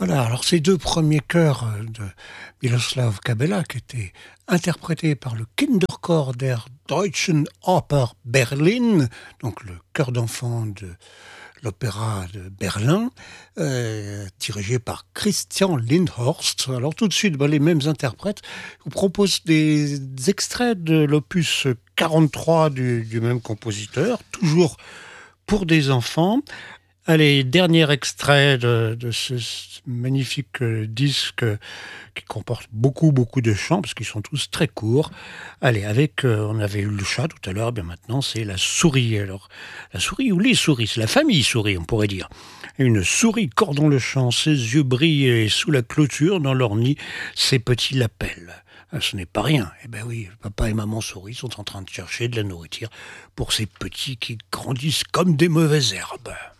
Voilà, alors ces deux premiers chœurs de Miloslav Kabela, qui étaient interprétés par le Kinderchor der Deutschen Oper Berlin, donc le chœur d'enfants de l'opéra de Berlin, dirigé par Christian Lindhorst. Alors tout de suite, les mêmes interprètes vous proposent des extraits de l'opus 43 du même compositeur, toujours pour des enfants. Allez, dernier extrait de ce magnifique disque qui comporte beaucoup de chants, parce qu'ils sont tous très courts. Allez, on avait eu le chat tout à l'heure, bien maintenant c'est la souris. Alors, la souris ou les souris, c'est la famille souris, on pourrait dire. Une souris cordon le champ, ses yeux brillent et sous la clôture, dans leur nid, ses petits l'appellent. Ce n'est pas rien. Eh ben oui, papa et maman souris sont en train de chercher de la nourriture pour ces petits qui grandissent comme des mauvaises herbes.